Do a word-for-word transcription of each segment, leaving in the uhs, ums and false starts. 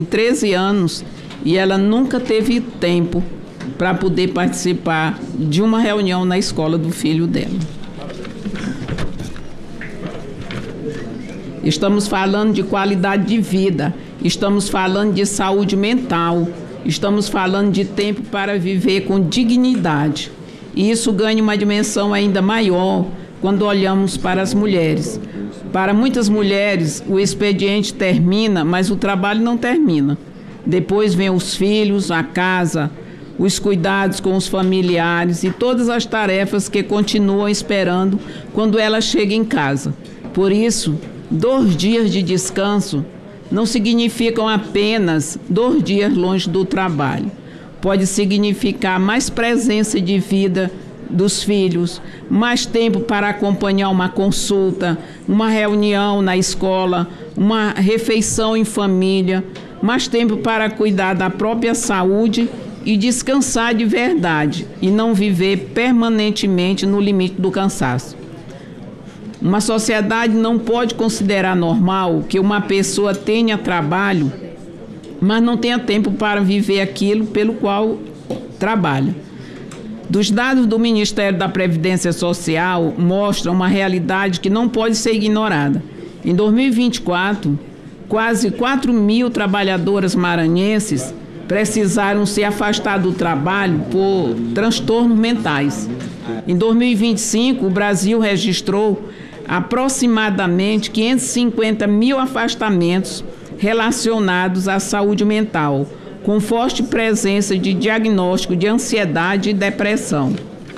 treze anos e ela nunca teve tempo para poder participar de uma reunião na escola do filho dela. Estamos falando de qualidade de vida, estamos falando de saúde mental, estamos falando de tempo para viver com dignidade. E isso ganha uma dimensão ainda maior quando olhamos para as mulheres. Para muitas mulheres, o expediente termina, mas o trabalho não termina. Depois vem os filhos, a casa, os cuidados com os familiares e todas as tarefas que continuam esperando quando ela chega em casa. Por isso, dois dias de descanso não significam apenas dois dias longe do trabalho. Pode significar mais presença de vida dos filhos, mais tempo para acompanhar uma consulta, uma reunião na escola, uma refeição em família, mais tempo para cuidar da própria saúde e descansar de verdade e não viver permanentemente no limite do cansaço. Uma sociedade não pode considerar normal que uma pessoa tenha trabalho, mas não tenha tempo para viver aquilo pelo qual trabalha. Dos dados do Ministério da Previdência Social mostram uma realidade que não pode ser ignorada. Em dois mil e vinte e quatro, quase quatro mil trabalhadoras maranhenses precisaram se afastar do trabalho por transtornos mentais. Em dois mil e vinte e cinco, o Brasil registrou aproximadamente quinhentos e cinquenta mil afastamentos relacionados à saúde mental, com forte presença de diagnóstico de ansiedade e depressão.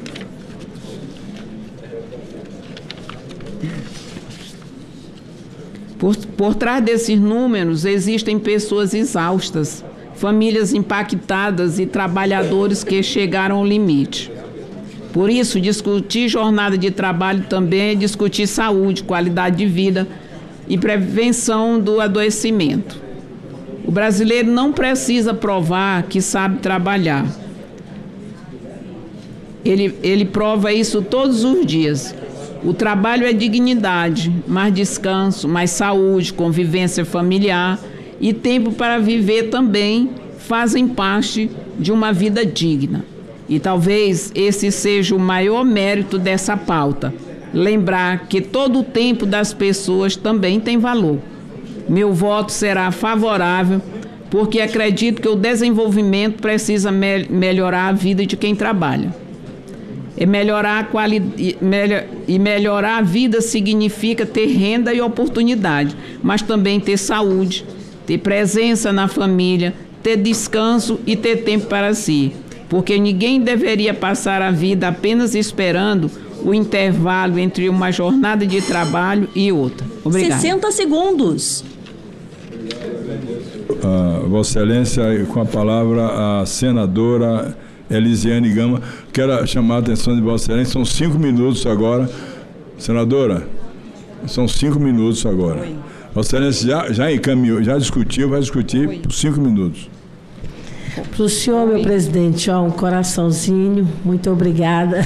Por, por trás desses números, existem pessoas exaustas, famílias impactadas e trabalhadores que chegaram ao limite. Por isso, discutir jornada de trabalho também é discutir saúde, qualidade de vida e prevenção do adoecimento. O brasileiro não precisa provar que sabe trabalhar. Ele, ele prova isso todos os dias. O trabalho é dignidade, mais descanso, mais saúde, convivência familiar e tempo para viver também fazem parte de uma vida digna. E talvez esse seja o maior mérito dessa pauta. Lembrar que todo o tempo das pessoas também tem valor. Meu voto será favorável, porque acredito que o desenvolvimento precisa me- melhorar a vida de quem trabalha. E melhorar, a quali- e, melhor- e melhorar a vida significa ter renda e oportunidade, mas também ter saúde, ter presença na família, ter descanso e ter tempo para si. Porque ninguém deveria passar a vida apenas esperando o intervalo entre uma jornada de trabalho e outra. Obrigada. sessenta segundos. Uh, Vossa Excelência, com a palavra a senadora Elisiane Gama. Quero chamar a atenção de Vossa Excelência, são cinco minutos agora. Senadora, são cinco minutos agora. Oi. Vossa Excelência já, já encaminhou, já discutiu, vai discutir Oi. por cinco minutos. Para o senhor, meu presidente, ó, um coraçãozinho, muito obrigada.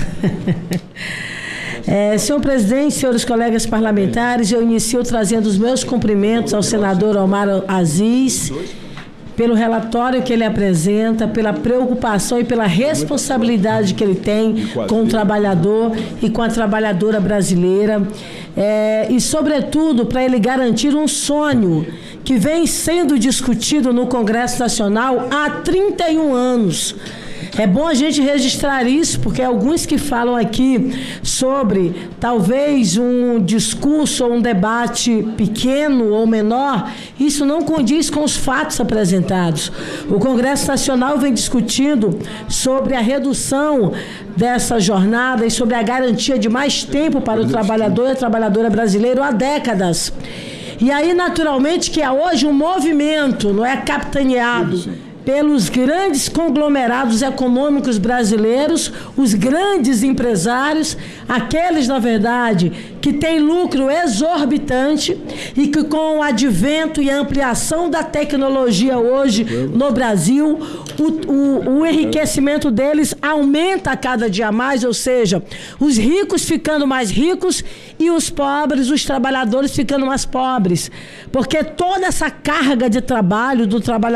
É, senhor presidente, senhores colegas parlamentares, eu inicio trazendo os meus cumprimentos ao senador Omar Aziz pelo relatório que ele apresenta, pela preocupação e pela responsabilidade que ele tem com o trabalhador e com a trabalhadora brasileira, é, e, sobretudo, para ele garantir um sonho que vem sendo discutido no Congresso Nacional há trinta e um anos. É bom a gente registrar isso, porque alguns que falam aqui sobre talvez um discurso ou um debate pequeno ou menor, isso não condiz com os fatos apresentados. O Congresso Nacional vem discutindo sobre a redução dessa jornada e sobre a garantia de mais tempo para o trabalhador e a trabalhadora brasileira há décadas. E aí, naturalmente, que há hoje um movimento, não é capitaneado pelos grandes conglomerados econômicos brasileiros, os grandes empresários, aqueles, na verdade, que têm lucro exorbitante e que, com o advento e a ampliação da tecnologia hoje no Brasil, o, o, o enriquecimento deles aumenta a cada dia mais, ou seja, os ricos ficando mais ricos e os pobres, os trabalhadores ficando mais pobres, porque toda essa carga de trabalho do trabalhador